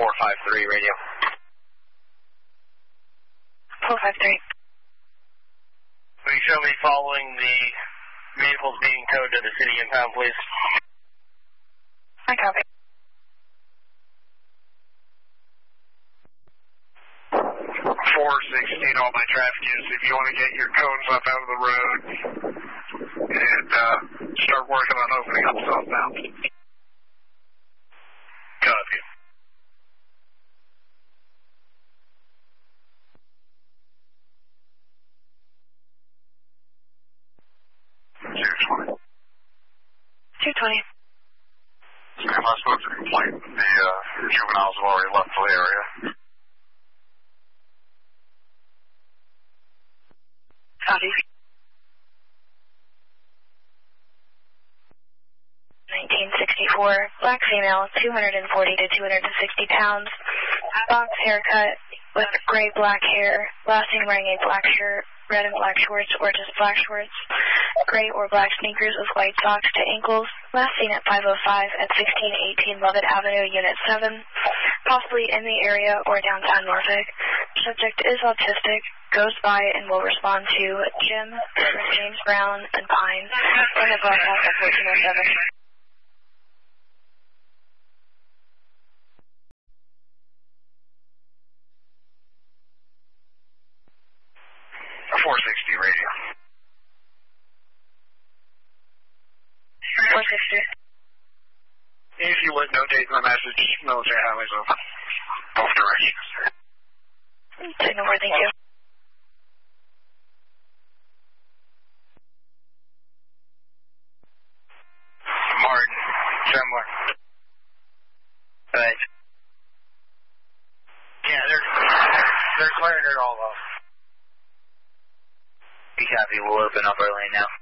453 radio. 453. Will you show me following the vehicles being towed to the city impound, please? I copy. 416, all my traffic is, if you want to get your cones up out of the road and start working on opening up southbound. Copy. Am I supposed to complain? The juveniles have already left the area. Copy. 1964, black female, 240 to 260 pounds, box haircut with gray-black hair, last seen wearing a black shirt, red and black shorts, or just black shorts, gray or black sneakers with white socks to ankles, last seen at 505 at 1618 Lovett Avenue, Unit 7, possibly in the area or downtown Norfolk. Subject is autistic, goes by and will respond to Jim, James Brown, and Pine in the broadcast at 1407. 460 radio. 460. If you would notate my message, military highways open. Both directions. Signal 4, thank you. Martin, similar. Right. Yeah, they're clearing it all off. You copy, we'll open up our lane now.